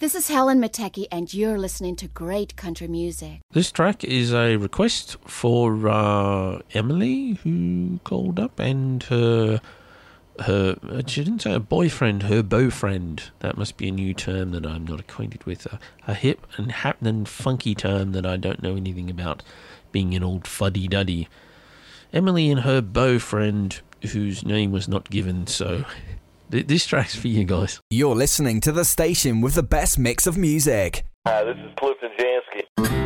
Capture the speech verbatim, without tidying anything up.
This is Helen Mateki, and you're listening to great country music. This track is a request for uh, Emily, who called up, and her, her, she didn't say her boyfriend, her beau-friend. That must be a new term that I'm not acquainted with. A, a hip and happening funky term that I don't know anything about, being an old fuddy-duddy. Emily and her beau-friend, whose name was not given, so th- this track's for you guys. You're listening to the station with the best mix of music. Hi, this is Clifton Jansky.